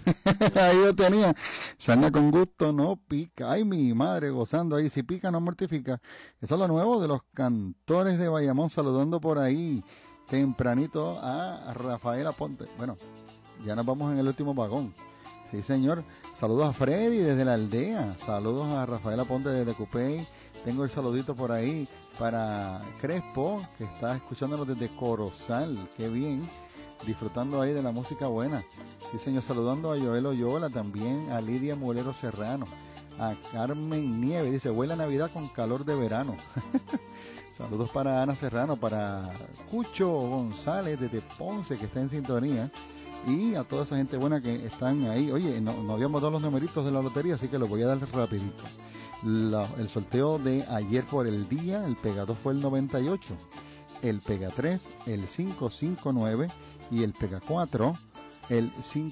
Ahí lo tenía. Sarna con gusto no pica. Ay, mi madre gozando ahí. Si pica no mortifica. Eso es lo nuevo de los cantores de Bayamón, saludando por ahí tempranito a Rafael Aponte. Bueno, ya nos vamos en el último vagón. Sí, señor. Saludos a Freddy desde la aldea. Saludos a Rafael Aponte desde Cupey. Tengo el saludito por ahí para Crespo, que está escuchándonos desde Corozal. Qué bien. Disfrutando ahí de la música buena. Sí, señor. Saludando a Joel Oyola también, a Lidia Mulero Serrano, a Carmen Nieve. Dice, huele a Navidad con calor de verano. Saludos para Ana Serrano, para Cucho González desde Ponce, que está en sintonía. Y a toda esa gente buena que están ahí. Oye, no habíamos dado los numeritos de la lotería, así que los voy a dar rapidito. El sorteo de ayer por el día, el Pega 2 fue el 98, el Pega 3 el 559 y el Pega 4 el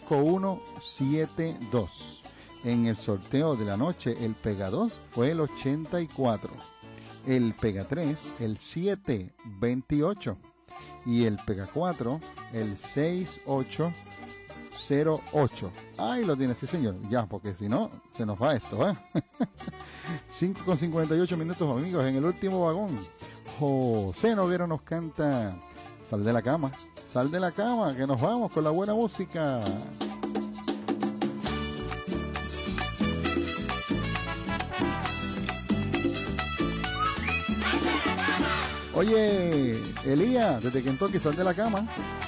5172. En el sorteo de la noche, el Pega 2 fue el 84, el Pega 3 el 728 y el Pega 4 el 6808. Ahí lo tiene, sí señor, ya, porque si no, se nos va esto, 5:58 minutos, amigos, en el último vagón. José Noguera nos canta Sal de la cama, que nos vamos con la buena música. Oye, Elías, desde Kentucky, sal de la cama.